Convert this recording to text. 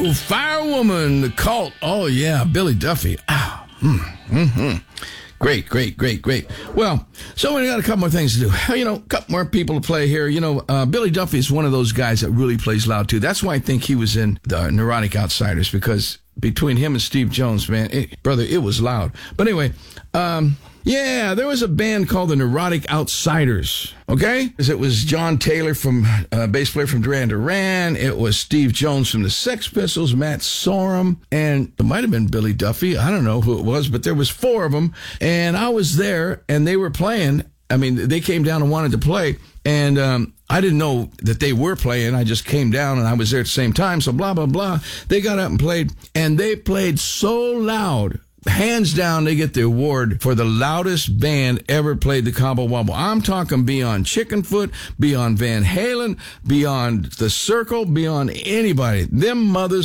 Oh, Firewoman, the Cult. Oh, yeah, Billy Duffy. Great. Well, so we got a couple more things to do. A couple more people to play here. Billy Duffy is one of those guys that really plays loud, too. That's why I think he was in the Neurotic Outsiders, because between him and Steve Jones, man, it was loud. But anyway, there was a band called the Neurotic Outsiders, okay? It was John Taylor, bass player from Duran Duran. It was Steve Jones from the Sex Pistols, Matt Sorum, and it might have been Billy Duffy. I don't know who it was, but there was 4 of them, and I was there, and they were playing. I mean, they came down and wanted to play, and I didn't know that they were playing. I just came down, and I was there at the same time, so blah, blah, blah. They got up and played, and they played so loud. Hands down, they get the award for the loudest band ever played the Cabo Wabo. I'm talking beyond Chickenfoot, beyond Van Halen, beyond The Circle, beyond anybody. Them mothers